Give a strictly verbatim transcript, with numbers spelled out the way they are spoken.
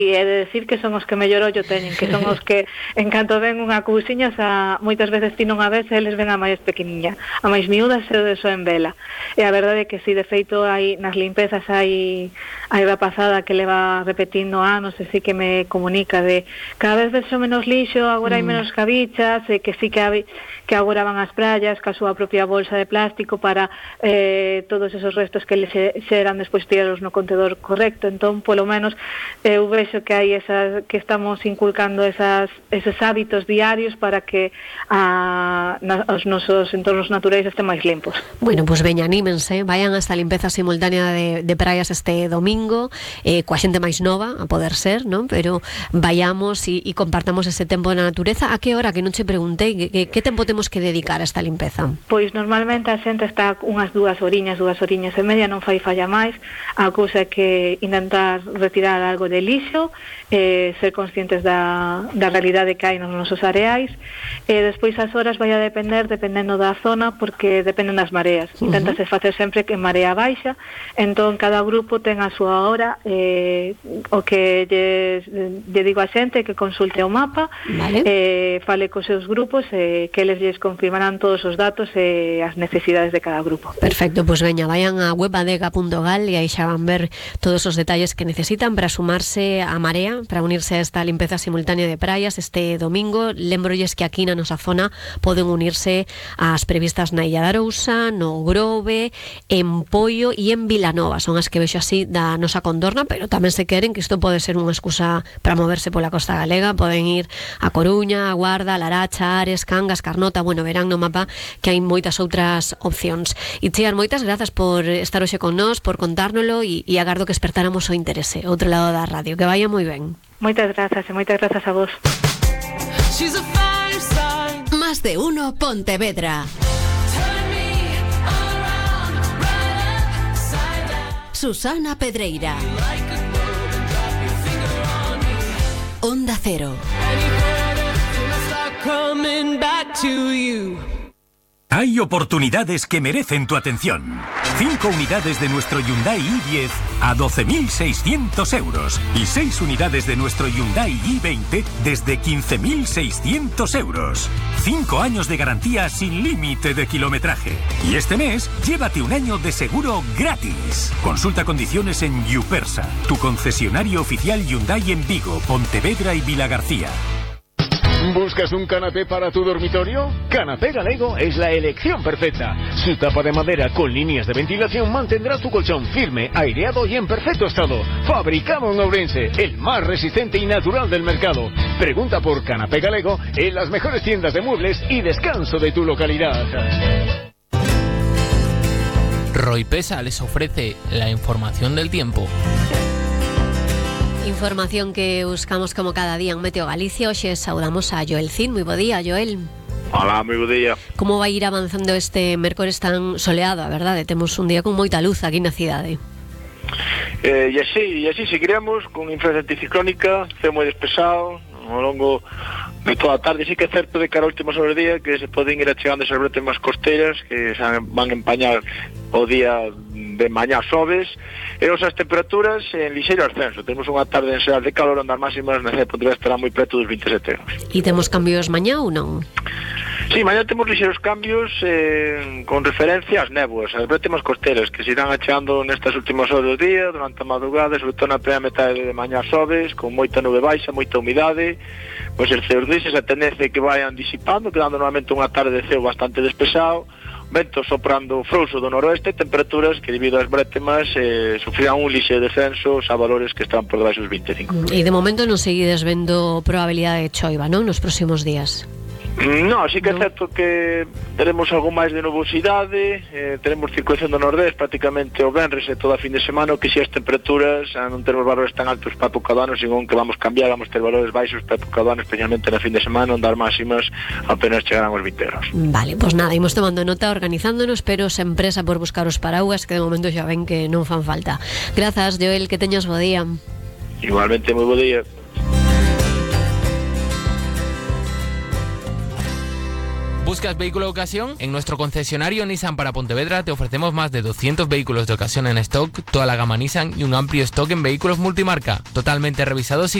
E é de decir que son os que mellor ollo teñen, que son os que, en canto ven unha cousiña, xa, moitas veces ti non a ves, eles ven a máis pequeniña, a máis miúda se o en vela. E a verdade é que si, de feito, hai, nas limpezas hai a Eva pasada que leva repetindo anos, e si que me comunica de cada vez ves menos lixo, agora hai menos cabichas, e que si que hai, que agora van ás praias ca súa propia bolsa de plástico para eh, todos esos restos que les xeran despois tiraros no contedor correcto. Entón, polo menos, eu vexo que hai esas, que estamos inculcando esas, esos hábitos diarios para que a, na, os nosos entornos naturais estén máis limpos. Bueno, pois pues veña, anímense, vayan hasta a limpeza simultánea de, de praias este domingo, eh, coa xente máis nova, a poder ser, non? Pero vayamos e, e compartamos ese tempo na natureza. A que hora, que non che preguntei, que, que, que tempo temos que dedicar a esta limpeza? Pois normalmente a xente está unhas dúas horiñas, dúas horiñas e media, non fai falla máis. A cousa é que intentar retirar algo de lixo, eh, ser conscientes da, da realidade que hai nos nosos areais, e despois as horas vai a depender dependendo da zona, porque dependen das mareas. Uh-huh. Inténtase facer sempre que en marea baixa, entón cada grupo ten a súa hora. eh, o que lle, lle digo a xente que consulte o mapa, vale. eh, fale cos seus grupos, eh, que eles lles confirmarán todos os datos e as necesidades de cada grupo. Perfecto, pois pues veña, vayan a web adega punto gal e aí xa van ver todos os detalles que necesitan para sumarse a Marea, para unirse a esta limpeza simultánea de praias este domingo. Lembrolles que aquí na nosa zona poden unirse ás previstas na Illa de Arousa, no Grove, en Poio e en Vilanova. Son as que vexo así da nosa contorna, pero tamén se queren que isto pode ser unha excusa para moverse pola costa galega. Poden ir a Coruña, a Guarda, a Laracha, Ares, Cangas, Carnota. Bueno, verán no mapa que hai moitas outras opcións. E Chiar, moitas grazas por estar hoxe con nós, por contárnolo, e, e agardo que espertáramos o interese outro lado da radio. Que vaya moi ben. Moitas grazas e moitas grazas a vos. Más de uno Pontevedra. Susana Pedreira. Onda Cero. Hay oportunidades que merecen tu atención. Cinco unidades de nuestro Hyundai i diez a doce mil seiscientos euros y seis unidades de nuestro Hyundai i veinte desde quince mil seiscientos euros. Cinco años de garantía sin límite de kilometraje. Y este mes, llévate un año de seguro gratis. Consulta condiciones en Yupersa, tu concesionario oficial Hyundai en Vigo, Pontevedra y Vilagarcía. ¿Buscas un canapé para tu dormitorio? Canapé Galego es la elección perfecta. Su tapa de madera con líneas de ventilación mantendrá tu colchón firme, aireado y en perfecto estado. Fabricado en Ourense, el más resistente y natural del mercado. Pregunta por Canapé Galego en las mejores tiendas de muebles y descanso de tu localidad. Roipesa les ofrece la información del tiempo. Información que buscamos como cada día en Meteo Galicia. Hoxe saudamos a Joel Cid. Moi bo día, Joel. Hola, moi bo día. Como vai ir avanzando este mércores tan soleado, a verdade? Temos un día con moita luz aquí na cidade. Eh, e así, e así seguiremos con influencia anticiclónica, ceo moi despesado ao longo de toda a tarde. Sí que é certo de cara ao último sobre o día que se poden ir achegando esas brotes máis costeiras que se van a empañar o día de mañá xoves, e as temperaturas en lixeiro ascenso. Temos unha tarde en Seral de calor onde as máximas na cidade de Pontevedra estarán moi preto dos vinte e sete graus. E temos cambios mañá ou non? Sí, mañá temos lixeiros cambios eh, con referencia ás néboas, as bretes máis costeiras que se irán achegando nestas últimas horas do día, durante a madrugada, sobre todo na primeira metade de mañá xoves, con moita nube baixa, moita humidade, pois os ceos grises, a tendencia que vayan disipando, quedando normalmente unha tarde de ceo bastante despexado, vento soprando frouxo do noroeste, temperaturas que debido ás bretemas eh, sufrirán un lixe descenso a valores que están por debaixo dos vinte e cinco. E de momento non seguides vendo probabilidade de choiva, non? Nos próximos días. No, sí que é certo que teremos algo máis de nubosidade, eh, teremos circulación do nordés prácticamente o venres e toda a fin de semana, que si as temperaturas a non termos valores tan altos para a época do ano, sino que vamos cambiar, vamos ter valores baixos para a época do ano, especialmente na fin de semana, onde as máximas apenas chegarán aos vinte graus. Vale, pois pues nada, imos tomando nota, organizándonos, pero sen presa por buscar os paraguas, que de momento xa ven que non fan falta. Grazas, Joel, que teñas bo día. Igualmente, moi bo día. ¿Buscas vehículo de ocasión? En nuestro concesionario Nissan para Pontevedra te ofrecemos más de doscientos vehículos de ocasión en stock, toda la gama Nissan y un amplio stock en vehículos multimarca, totalmente revisados y